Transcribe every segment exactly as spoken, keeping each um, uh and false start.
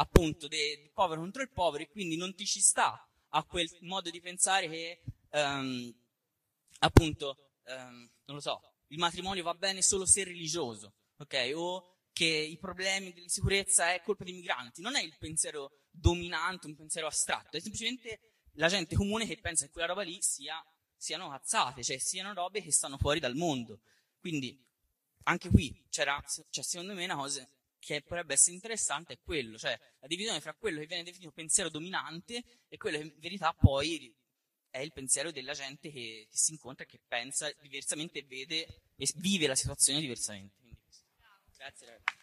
appunto del povero contro il povero, e quindi non ti ci sta a quel modo di pensare che um, appunto um, non lo so, il matrimonio va bene solo se religioso, ok? O che i problemi della sicurezza è colpa dei migranti. Non è il pensiero dominante, un pensiero astratto, è semplicemente la gente comune che pensa che quella roba lì sia, siano cazzate, cioè siano robe che stanno fuori dal mondo. Quindi anche qui c'era, cioè, secondo me una cosa che potrebbe essere interessante è quello, cioè la divisione fra quello che viene definito pensiero dominante e quello che in verità poi è il pensiero della gente che, che si incontra e che pensa diversamente e vede e vive la situazione diversamente. Quindi, grazie ragazzi.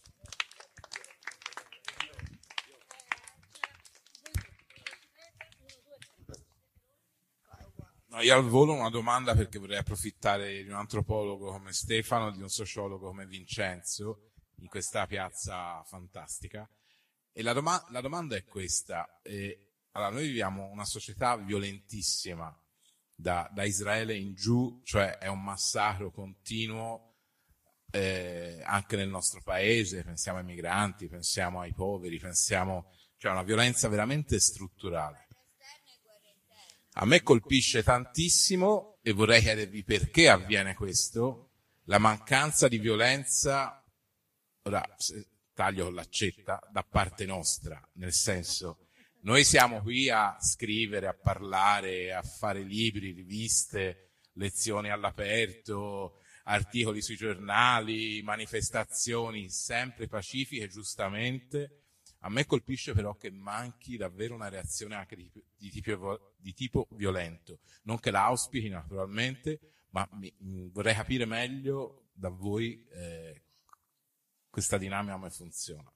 No, io al volo una domanda, perché vorrei approfittare di un antropologo come Stefano, di un sociologo come Vincenzo, in questa piazza fantastica. E la, doma- la domanda è questa. Eh, allora, noi viviamo una società violentissima da, da Israele in giù, cioè è un massacro continuo eh, anche nel nostro paese. Pensiamo ai migranti, pensiamo ai poveri, pensiamo, cioè una violenza veramente strutturale. A me colpisce tantissimo, e vorrei chiedervi perché avviene questo, la mancanza di violenza, ora taglio con l'accetta, da parte nostra, nel senso, noi siamo qui a scrivere, a parlare, a fare libri, riviste, lezioni all'aperto, articoli sui giornali, manifestazioni sempre pacifiche, giustamente. A me colpisce però che manchi davvero una reazione anche di, di, tipo, di tipo violento. Non che la auspichi naturalmente, ma mi, mh, vorrei capire meglio da voi eh, questa dinamica come funziona.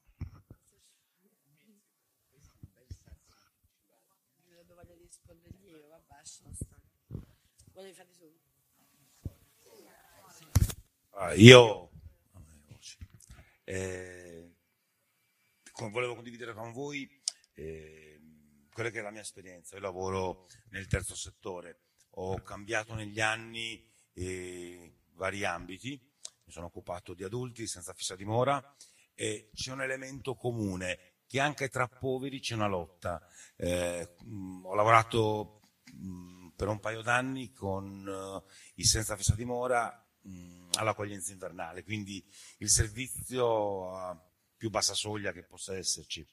Voglio rispondergli io, vabbè, stare. Voglio fare solo. Ah, io eh, volevo condividere con voi eh, quella che è la mia esperienza. Io lavoro nel terzo settore, ho cambiato negli anni eh, vari ambiti, mi sono occupato di adulti senza fissa dimora, e c'è un elemento comune, che anche tra poveri c'è una lotta. Eh, mh, ho lavorato mh, per un paio d'anni con uh, i senza fissa dimora mh, all'accoglienza invernale, quindi il servizio a più bassa soglia che possa esserci.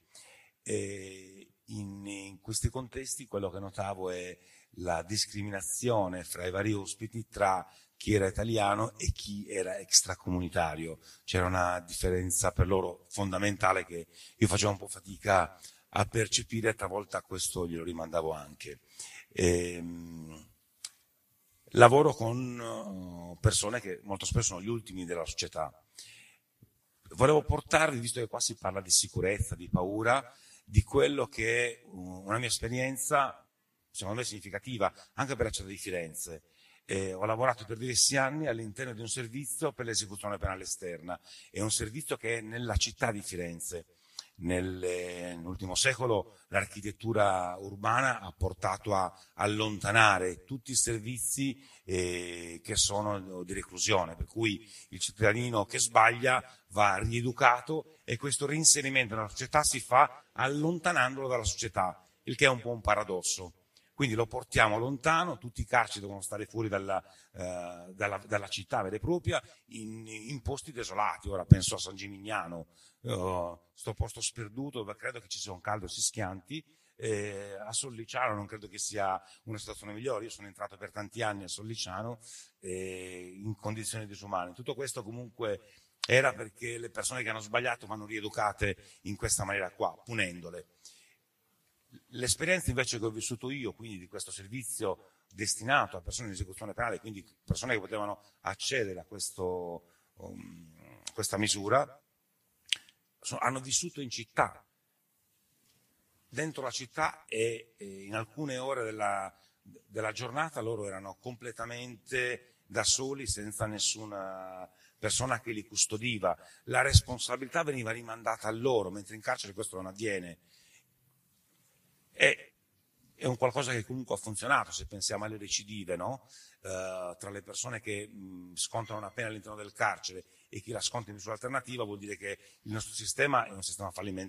E in, in questi contesti quello che notavo è la discriminazione fra i vari ospiti tra chi era italiano e chi era extracomunitario. C'era una differenza per loro fondamentale che io facevo un po' fatica a percepire, e talvolta questo glielo rimandavo anche. Ehm, lavoro con persone che molto spesso sono gli ultimi della società. Volevo portarvi, visto che qua si parla di sicurezza, di paura, di quello che è una mia esperienza, secondo me significativa, anche per la città di Firenze. Eh, ho lavorato per diversi anni all'interno di un servizio per l'esecuzione penale esterna. È un servizio che è nella città di Firenze. Nel, eh, nell'ultimo secolo l'architettura urbana ha portato a allontanare tutti i servizi eh, che sono di reclusione, per cui il cittadino che sbaglia va rieducato, e questo reinserimento nella società si fa allontanandolo dalla società, il che è un po' un paradosso. Quindi lo portiamo lontano, tutti i carceri devono stare fuori dalla, eh, dalla, dalla città vera e propria, in, in posti desolati. Ora penso a San Gimignano, uh, sto posto sperduto dove credo che ci sia un caldo e si schianti, eh, a Solliciano non credo che sia una situazione migliore. Io sono entrato per tanti anni a Solliciano eh, in condizioni disumane. Tutto questo comunque era perché le persone che hanno sbagliato vanno rieducate in questa maniera qua, punendole. L'esperienza invece che ho vissuto io, quindi di questo servizio destinato a persone in esecuzione penale, quindi persone che potevano accedere a questo, um, questa misura, sono, hanno vissuto in città, dentro la città, e, e in alcune ore della, della giornata loro erano completamente da soli, senza nessuna persona che li custodiva. La responsabilità veniva rimandata a loro, mentre in carcere questo non avviene. È, è un qualcosa che comunque ha funzionato, se pensiamo alle recidive, no? Uh, tra le persone che mh, scontano una pena all'interno del carcere e chi la sconta in misura alternativa, vuol dire che il nostro sistema è un sistema fallimentare.